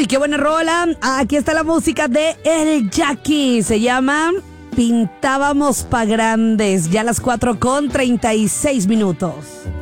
qué buena rola. Aquí está la música de El Jackie. Se llama Pintábamos pa' Grandes. Ya a las 4:36.